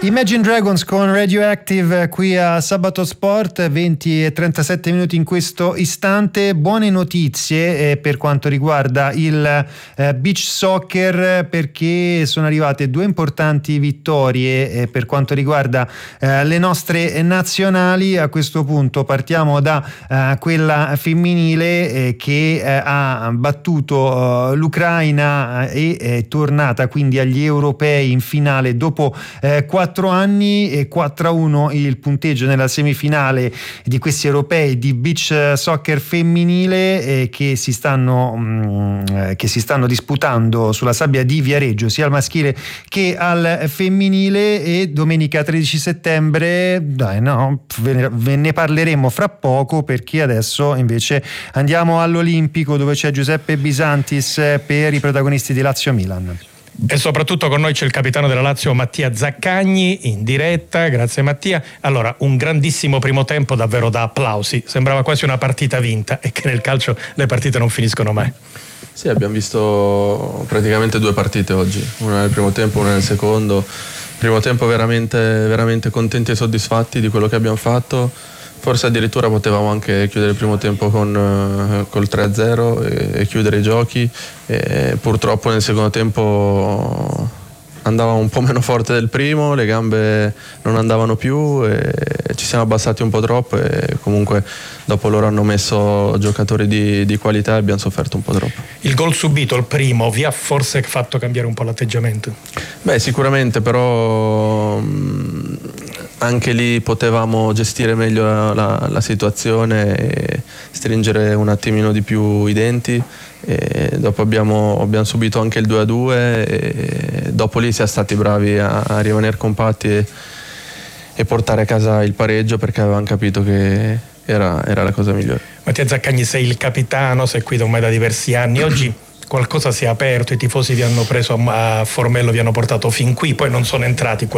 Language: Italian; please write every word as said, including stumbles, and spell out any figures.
Imagine Dragons con Radioactive qui a Sabato Sport, venti e trentasette minuti in questo istante. Buone notizie eh, per quanto riguarda il eh, beach soccer, perché sono arrivate due importanti vittorie eh, per quanto riguarda eh, le nostre nazionali. A questo punto partiamo da eh, quella femminile eh, che eh, ha battuto eh, l'Ucraina e è tornata quindi agli europei in finale dopo eh, quattro anni, e quattro a uno il punteggio nella semifinale di questi europei di beach soccer femminile eh, che si stanno mh, che si stanno disputando sulla sabbia di Viareggio, sia al maschile che al femminile. E domenica tredici settembre, dai no, ve ne, ve ne parleremo fra poco, perché adesso invece andiamo all'Olimpico, dove c'è Giuseppe Bisantis per i protagonisti di Lazio Milan. E soprattutto con noi c'è il capitano della Lazio Mattia Zaccagni in diretta. Grazie Mattia. Allora, un grandissimo primo tempo davvero da applausi, sembrava quasi una partita vinta, e che nel calcio le partite non finiscono mai. Sì, abbiamo visto praticamente due partite oggi, una nel primo tempo, una nel secondo. Primo tempo veramente, veramente contenti e soddisfatti di quello che abbiamo fatto. Forse addirittura potevamo anche chiudere il primo tempo con uh, col tre a zero e, e chiudere i giochi. E purtroppo nel secondo tempo andavamo un po' meno forte del primo, le gambe non andavano più e ci siamo abbassati un po' troppo, e comunque dopo loro hanno messo giocatori di, di qualità e abbiamo sofferto un po' troppo. Il gol subito, il primo, vi ha forse fatto cambiare un po' l'atteggiamento? Beh, sicuramente, però mh, anche lì potevamo gestire meglio la, la situazione e stringere un attimino di più i denti. E dopo abbiamo, abbiamo subito anche il due a due, e dopo lì siamo stati bravi a, a rimanere compatti e, e portare a casa il pareggio, perché avevamo capito che era, era la cosa migliore. Mattia Zaccagni, sei il capitano, sei qui ormai da diversi anni. Oggi qualcosa si è aperto, i tifosi vi hanno preso a Formello, vi hanno portato fin qui, poi non sono entrati